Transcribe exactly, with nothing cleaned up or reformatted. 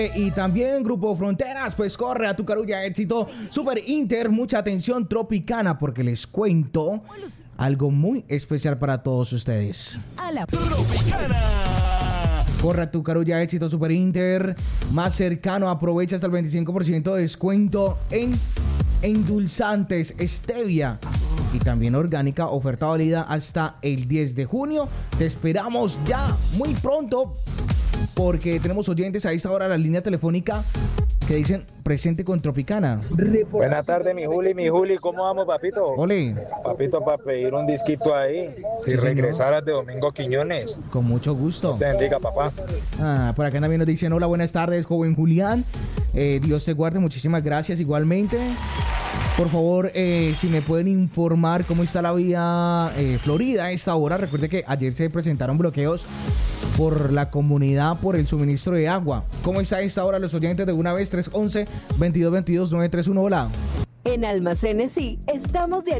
Y también Grupo Fronteras, pues corre a tu carulla éxito. Super Inter, mucha atención Tropicana, porque les cuento algo muy especial para todos ustedes. A la Tropicana. Corre a tu carulla éxito Super Inter, más cercano, aprovecha hasta el veinticinco por ciento de descuento en endulzantes, stevia y también orgánica, oferta válida hasta el diez de junio. Te esperamos ya muy pronto, porque tenemos oyentes a esta hora en la línea telefónica que dicen presente con Tropicana. Buenas tardes, mi Juli, mi Juli, ¿cómo vamos, papito? Ole. Papito, para pedir un disquito ahí, si Sí, regresaras de Domingo Quiñones. Con mucho gusto. Dios te bendiga, papá. Ah, por acá también nos dicen, hola, buenas tardes, joven Julián. Eh, Dios te guarde, muchísimas gracias igualmente. Por favor, eh, si me pueden informar cómo está la vía eh, Florida a esta hora. Recuerde que ayer se presentaron bloqueos por la comunidad por el suministro de agua. ¿Cómo está a esta hora los oyentes de una vez? tres once, veintidós veintidós, nueve tres uno, hola. En Almacenes Sí, estamos de